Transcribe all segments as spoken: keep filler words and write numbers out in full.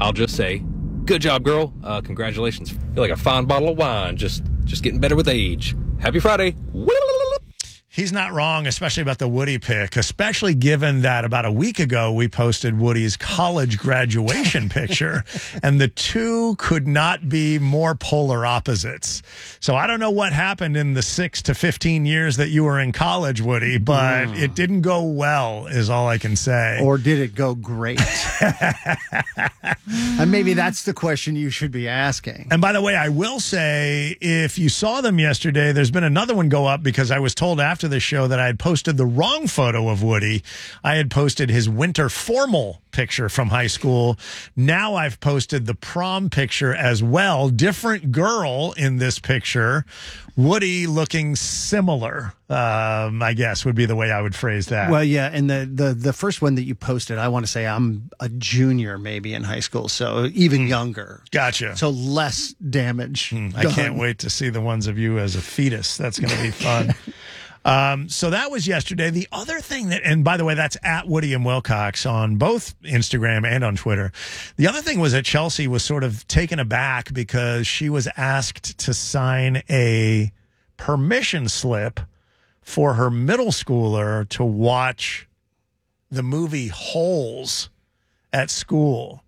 I'll just say, good job, girl. Uh, congratulations. You're like a fine bottle of wine, just just getting better with age. Happy Friday. He's not wrong, especially about the Woody pick, especially given that about a week ago we posted Woody's college graduation picture, and the two could not be more polar opposites. So I don't know what happened in the six to fifteen years that you were in college, Woody, but mm. it didn't go well, is all I can say. Or did it go great? And maybe that's the question you should be asking. And by the way, I will say, if you saw them yesterday, there's been another one go up because I was told after the show that I had posted the wrong photo of Woody. I had posted his winter formal picture from high school. Now I've posted the prom picture as well. Different girl in this picture. Woody looking similar, um, I guess would be the way I would phrase that. Well, yeah, and the, the, the first one that you posted, I want to say I'm a junior maybe in high school, so even mm. younger. Gotcha. So less damage. Mm, I can't wait to see the ones of you as a fetus. That's going to be fun. Um, so that was yesterday. The other thing that, and by the way, that's at Woody and Wilcox on both Instagram and on Twitter. The other thing was that Chelsea was sort of taken aback because she was asked to sign a permission slip for her middle schooler to watch the movie Holes at school.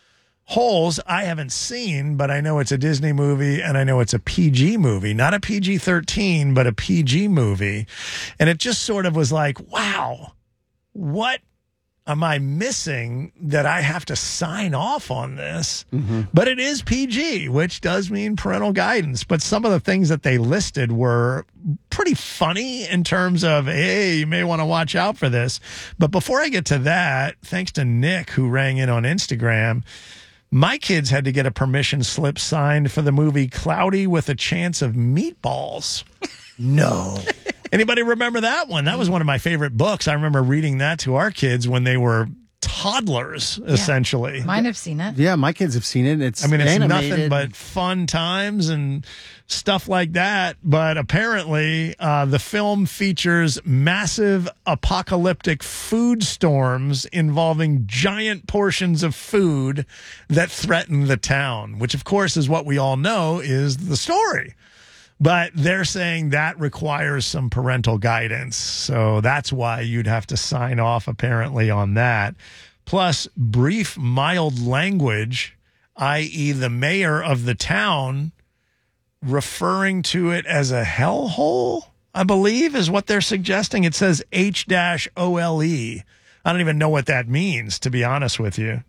Holes, I haven't seen, but I know it's a Disney movie and I know it's a P G movie, not a P G thirteen, but a P G movie. And it just sort of was like, wow, what am I missing that I have to sign off on this? Mm-hmm. But it is P G, which does mean parental guidance. But some of the things that they listed were pretty funny in terms of, hey, you may want to watch out for this. But before I get to that, thanks to Nick, who rang in on Instagram, my kids had to get a permission slip signed for the movie Cloudy with a Chance of Meatballs. No. Anybody remember that one? That was one of my favorite books. I remember reading that to our kids when they were toddlers, yeah. essentially. Mine have seen it. Yeah, my kids have seen it. It's I mean, it's animated. Nothing but fun times and stuff like that. But apparently, uh, the film features massive apocalyptic food storms involving giant portions of food that threaten the town, which, of course, is what we all know is the story. But they're saying that requires some parental guidance. So that's why you'd have to sign off, apparently, on that. Plus, brief, mild language, that is the mayor of the town referring to it as a hellhole, I believe, is what they're suggesting. It says H O L E. I don't even know what that means, to be honest with you.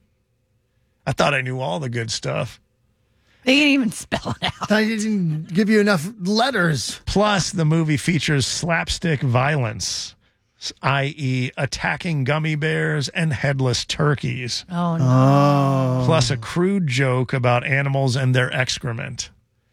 I thought I knew all the good stuff. They didn't even spell it out. I didn't give you enough letters. Plus, the movie features slapstick violence, that is attacking gummy bears and headless turkeys. Oh, no. Oh. Plus a crude joke about animals and their excrement.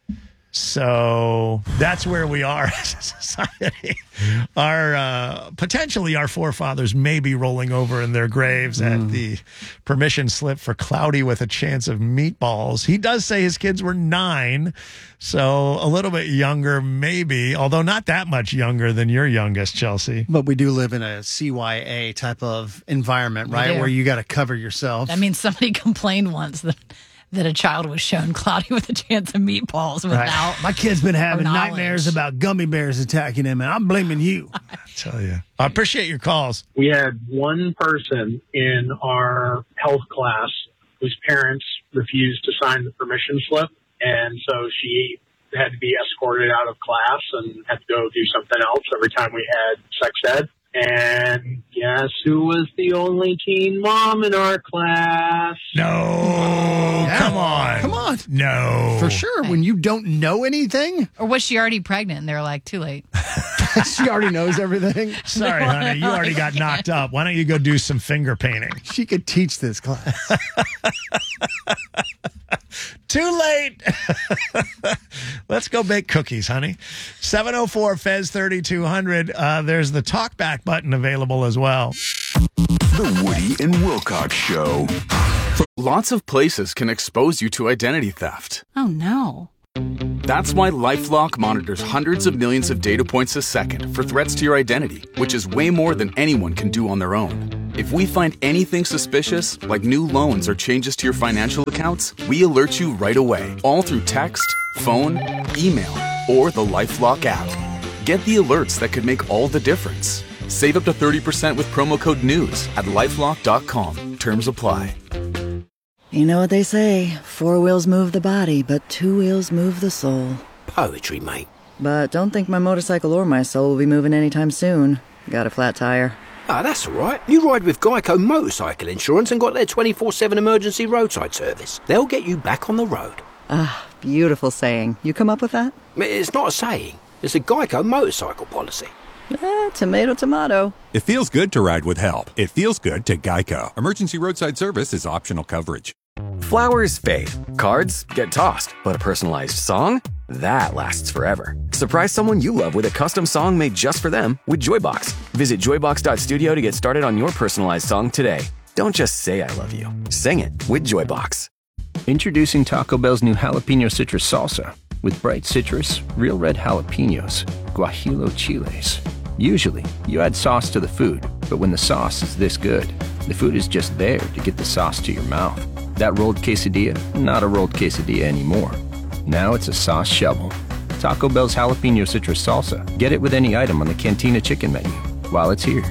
So that's where we are as a society. Our uh, potentially our forefathers may be rolling over in their graves mm. at the permission slip for Cloudy with a Chance of Meatballs. He does say his kids were nine, so a little bit younger maybe, although not that much younger than your youngest, Chelsea. But we do live in a C Y A type of environment, right, where you got to cover yourself. I mean, somebody complained once that that a child was shown Cloudy with a Chance of Meatballs without right. My kid's been having knowledge. nightmares about gummy bears attacking him, and I'm blaming you. I tell you. I appreciate your calls. We had one person in our health class whose parents refused to sign the permission slip, and so she had to be escorted out of class and had to go do something else every time we had sex ed. And guess who was the only teen mom in our class? No. Yeah. Come on. Come on. No. For sure. When you don't know anything. Or was she already pregnant and they're like, too late? She already knows everything. Sorry, honey. You already got knocked up. Why don't you go do some finger painting? She could teach this class. Too late. Let's go bake cookies, honey. seven oh four F E Z thirty-two hundred. Uh, there's the talkback button available as well. The Woody and Wilcox Show. Lots of places can expose you to identity theft. Oh, no. That's why LifeLock monitors hundreds of millions of data points a second for threats to your identity, which is way more than anyone can do on their own. If we find anything suspicious, like new loans or changes to your financial accounts, we alert you right away, all through text, phone, email, or the LifeLock app. Get the alerts that could make all the difference. Save up to thirty percent with promo code NEWS at lifelock dot com. Terms apply. You know what they say, four wheels move the body, but two wheels move the soul. Poetry, mate. But don't think my motorcycle or my soul will be moving anytime soon. Got a flat tire. Ah, that's all right. You ride with Geico Motorcycle Insurance and got their twenty-four seven emergency roadside service. They'll get you back on the road. Ah, beautiful saying. You come up with that? It's not a saying. It's a Geico motorcycle policy. Eh, tomato, tomato. It feels good to ride with help. It feels good to Geico. Emergency roadside service is optional coverage. Flowers fade. Cards get tossed. But a personalized song? That lasts forever. Surprise someone you love with a custom song made just for them with Joybox. Visit joybox dot studio to get started on your personalized song today. Don't just say I love you. Sing it with Joybox. Introducing Taco Bell's new Jalapeno Citrus Salsa. With bright citrus, real red jalapenos, guajillo chiles. Usually, you add sauce to the food, but when the sauce is this good, the food is just there to get the sauce to your mouth. That rolled quesadilla, not a rolled quesadilla anymore. Now it's a sauce shovel. Taco Bell's Jalapeno Citrus Salsa. Get it with any item on the Cantina Chicken menu while it's here.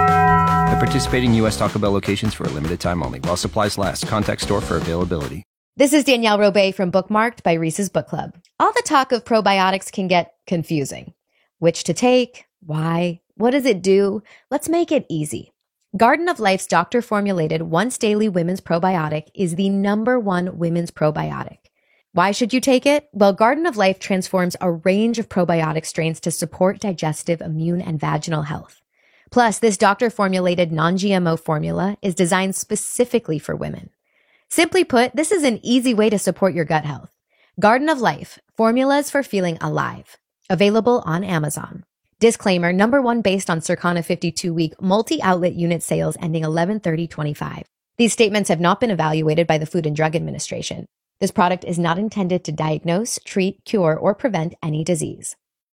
At participating U S Taco Bell locations for a limited time only. While supplies last. Contact store for availability. This is Danielle Robay from Bookmarked by Reese's Book Club. All the talk of probiotics can get confusing. Which to take? Why? What does it do? Let's make it easy. Garden of Life's doctor-formulated once daily women's probiotic is the number one women's probiotic. Why should you take it? Well, Garden of Life transforms a range of probiotic strains to support digestive, immune, and vaginal health. Plus, this doctor-formulated non-G M O formula is designed specifically for women. Simply put, this is an easy way to support your gut health. Garden of Life, formulas for feeling alive. Available on Amazon. Disclaimer, number one based on Circana fifty-two week multi-outlet unit sales ending eleven thirty twenty-five. These statements have not been evaluated by the Food and Drug Administration. This product is not intended to diagnose, treat, cure, or prevent any disease.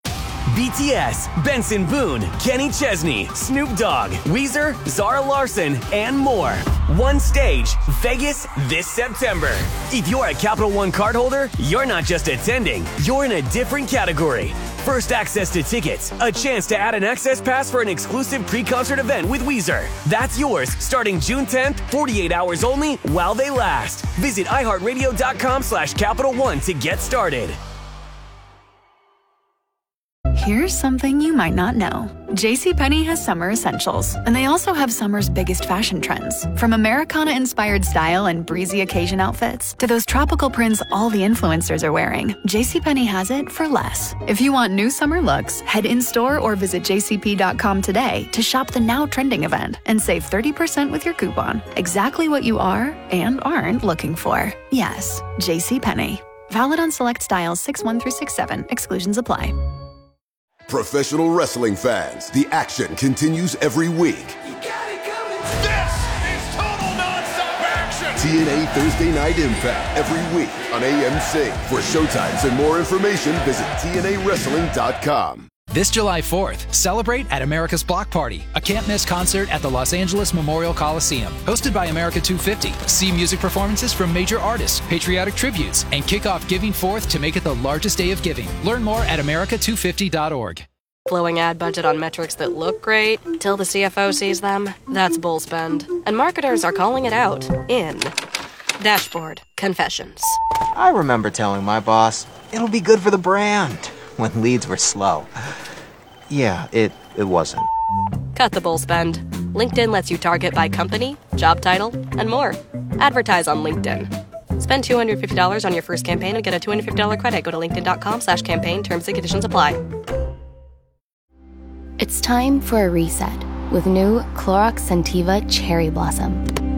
B T S, Benson Boone, Kenny Chesney, Snoop Dogg, Weezer, Zara Larson, and more. One stage, Vegas this September. If you're a Capital One cardholder, you're not just attending, you're in a different category. First access to tickets, a chance to add an access pass for an exclusive pre-concert event with Weezer. That's yours starting June tenth, forty-eight hours only while they last. Visit iHeartRadio.com slash Capital One to get started. Here's something you might not know. JCPenney has summer essentials, and they also have summer's biggest fashion trends. From Americana-inspired style and breezy occasion outfits to those tropical prints all the influencers are wearing, JCPenney has it for less. If you want new summer looks, head in-store or visit j c p dot com today to shop the now trending event and save thirty percent with your coupon. Exactly what you are and aren't looking for. Yes, JCPenney. Valid on select styles six one through six seven. Exclusions apply. Professional wrestling fans, the action continues every week. You got it coming. This is total nonstop action. T N A Thursday Night Impact every week on A M C. For showtimes and more information, visit T N A wrestling dot com. This July fourth, celebrate at America's Block Party, a can't-miss concert at the Los Angeles Memorial Coliseum. Hosted by America two fifty. See music performances from major artists, patriotic tributes, and kick off Giving Fourth to make it the largest day of giving. Learn more at america two fifty dot org. Blowing ad budget on metrics that look great till the C F O sees them? That's bull spend. And marketers are calling it out in Dashboard Confessions. I remember telling my boss, it'll be good for the brand, when leads were slow. Yeah, it, it wasn't. Cut the bull spend. LinkedIn lets you target by company, job title, and more. Advertise on LinkedIn. Spend two hundred fifty dollars on your first campaign and get a two hundred fifty dollars credit. Go to linkedin.com slash campaign. Terms and conditions apply. It's time for a reset with new Clorox Scentiva Cherry Blossom.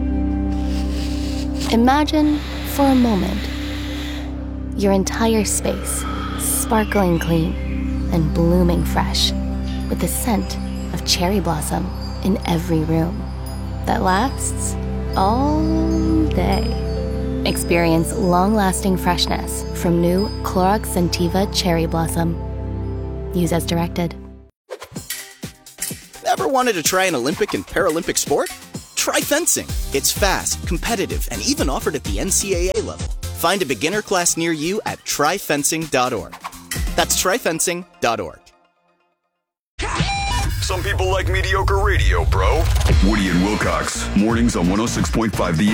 Imagine, for a moment, your entire space sparkling clean and blooming fresh with the scent of cherry blossom in every room that lasts all day. Experience long-lasting freshness from new Clorox Scentiva Cherry Blossom. Use as directed. Ever wanted to try an Olympic and Paralympic sport? Try fencing. It's fast, competitive, and even offered at the N C A A level. Find a beginner class near you at try fencing dot org. That's try fencing dot org. Some people like mediocre radio, bro. Woody and Wilcox, mornings on one oh six point five The